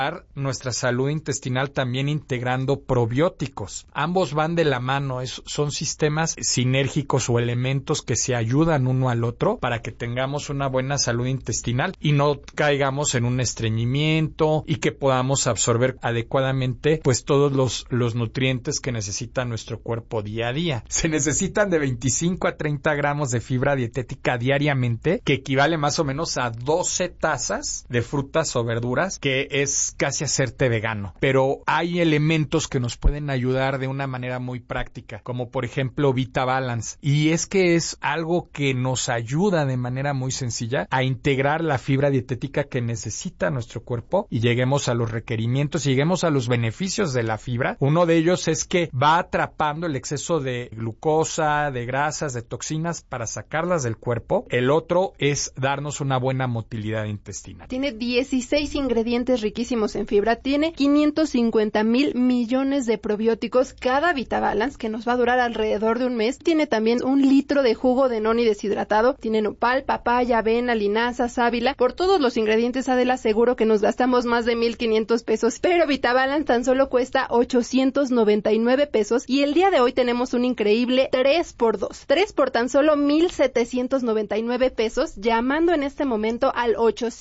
nuestra salud intestinal también integrando probióticos. Ambos van de la mano, son sistemas sinérgicos o elementos que se ayudan uno al otro para que tengamos una buena salud intestinal y no caigamos en un estreñimiento y que podamos absorber adecuadamente pues todos los nutrientes que necesita nuestro cuerpo día a día. Se necesitan de 25 a 30 gramos de fibra dietética diariamente, que equivale más o menos a 12 tazas de frutas o verduras, que es casi hacerte vegano. Pero hay elementos que nos pueden ayudar de una manera muy práctica, como por ejemplo VitaBalance. Y es que es algo que nos ayuda de manera muy sencilla a integrar la fibra dietética que necesita nuestro cuerpo y lleguemos a los requerimientos y lleguemos a los beneficios de la fibra. Uno de ellos es que va atrapando el exceso de glucosa, de grasas, de toxinas para sacarlas del cuerpo. El otro es darnos una buena motilidad intestinal. Tiene 16 ingredientes riquísimos en fibra, tiene 550,000 millones de probióticos cada VitaBalance, que nos va a durar alrededor de un mes. Tiene también 1 litro de jugo de noni deshidratado, tiene nopal, papaya, avena, linaza, sábila. Por todos los ingredientes, Adela, seguro que nos gastamos más de 1,500 pesos, pero VitaBalance tan solo cuesta 899 pesos y el día de hoy tenemos un increíble 3x2. 3 por tan solo 1,799 pesos, llamando en este momento al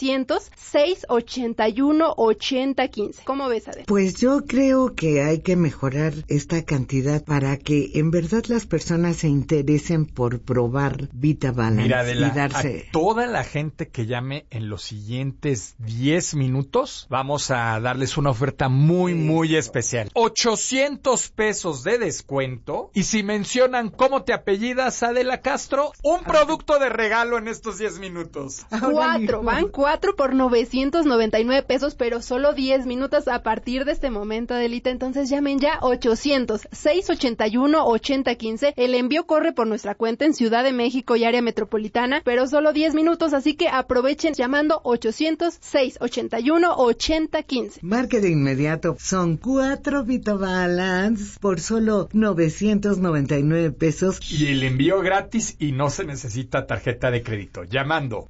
800-681-8015. ¿Cómo ves, Adela? Pues yo creo que hay que mejorar esta cantidad para que en verdad las personas se interesen por probar VitaBalance. Mira, Adela, y darse... a toda la gente que llame en los siguientes 10 minutos, vamos a darles una oferta muy especial. 800 pesos de descuento y si mencionan cómo te apellidas, Adela Castro, un producto de regalo en estos 10 minutos. 4, van 4 por 999 pesos, pero solo 10 minutos a partir de este momento, Adelita. Entonces llamen ya 800-681-8015. El envío corre por nuestra cuenta en Ciudad de México y área metropolitana, pero solo 10 minutos, así que aprovechen llamando 800-681-8015. Marque de inmediato, son 4 VitaBalance por solo 999 pesos. Y el envío gratis y no se necesita tarjeta de crédito. Llamando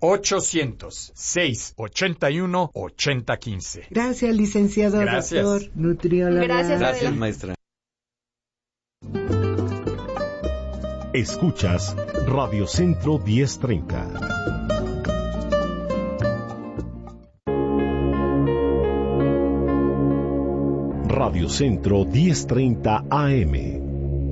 800-681-8015. Gracias, licenciado. Gracias. Doctor nutriólogo. Gracias, maestra. Escuchas Radio Centro 1030. Radio Centro 1030 AM.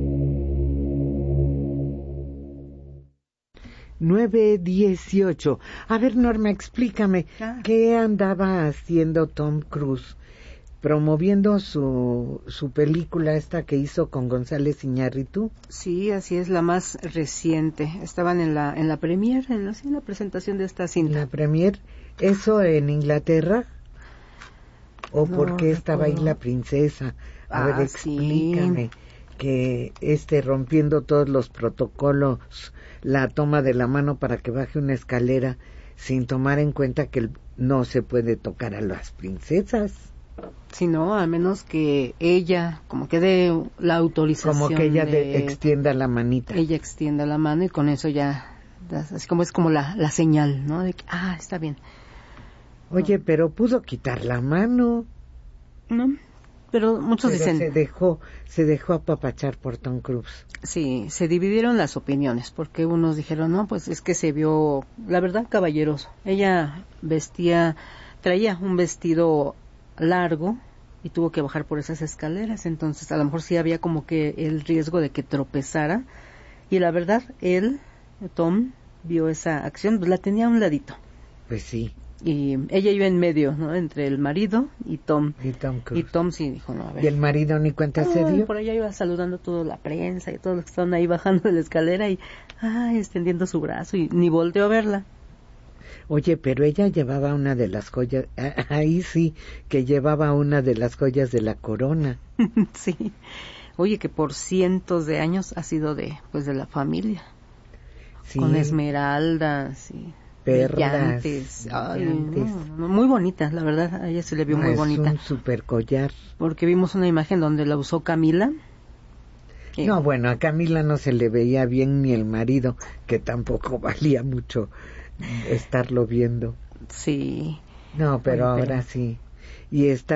9:18. A ver, Norma, explícame, ¿qué andaba haciendo Tom Cruise? Promoviendo su película esta que hizo con González Iñárritu. Sí, así es, la más reciente. Estaban en la premier, en la presentación de esta cinta. ¿La premier? ¿Eso en Inglaterra? ¿O No, por qué estaba ahí recuerdo. la princesa? A ver, explícame. Sí. Que rompiendo todos los protocolos, la toma de la mano para que baje una escalera sin tomar en cuenta que no se puede tocar a las princesas. Sí, no, a menos que ella, como que dé la autorización. Como que ella extienda la manita. Ella extienda la mano y con eso ya, así como es como la señal, ¿no? De que, está bien. Oye, pero pudo quitar la mano. No, pero muchos dicen... Se dejó apapachar por Tom Cruise. Sí, se dividieron las opiniones, porque unos dijeron, no, pues es que se vio, la verdad, caballeroso. Ella traía un vestido largo y tuvo que bajar por esas escaleras, entonces a lo mejor sí había como que el riesgo de que tropezara, y la verdad, Tom, vio esa acción, pues la tenía a un ladito. Pues sí. Y ella iba en medio, ¿no? Entre el marido y Tom. Y Tom Cruise. Y Tom sí dijo, no, a ver. Y el marido ni cuenta se dio. Por allá iba saludando a toda la prensa y todos los que estaban ahí bajando de la escalera y, extendiendo su brazo y ni volteó a verla. Oye, pero ella llevaba una de las joyas, ahí sí, que llevaba una de las joyas de la corona. Sí. Oye, que por cientos de años ha sido de la familia. Sí. Con esmeraldas y perlas. brillantes. No, muy bonita, la verdad, a ella se le vio muy bonita. Es un super collar. Porque vimos una imagen donde la usó Camila. No, bueno, a Camila no se le veía bien ni el marido, que tampoco valía mucho estarlo viendo. Sí. No, pero ahora sí. Y está